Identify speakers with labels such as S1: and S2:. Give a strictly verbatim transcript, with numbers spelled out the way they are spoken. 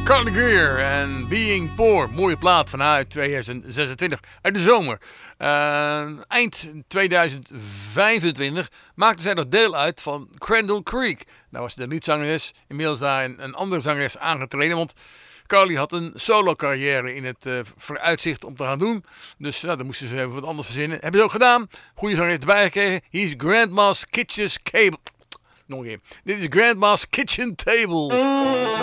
S1: Carly Greer en Being Poor. Mooie plaat vanuit tweeduizend zesentwintig. Uit de zomer. Uh, eind tweeduizend vijfentwintig maakte zij nog deel uit van Crandall Creek. Daar was de liedzangeres. Inmiddels daar een, een andere zangeres aangetreden. Want Carly had een solo carrière in het uh, vooruitzicht om te gaan doen. Dus uh, dan moesten ze even wat anders verzinnen. Hebben ze ook gedaan. Goede zangeres erbij gekregen. Hier is Grandma's Kitchen Table. Nog een keer. Dit is Grandma's Kitchen Table.